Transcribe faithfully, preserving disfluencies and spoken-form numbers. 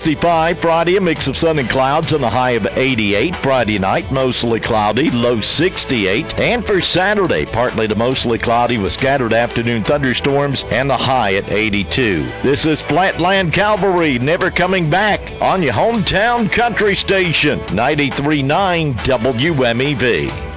sixty-five. Friday, a mix of sun and clouds and a high of eighty-eight. Friday night, mostly cloudy, low sixty-eight. And for Saturday, partly to mostly cloudy with scattered afternoon thunderstorms and the high at eighty-two. This is Flatland Cavalry, never coming back on your hometown country station, ninety-three point nine W M E V.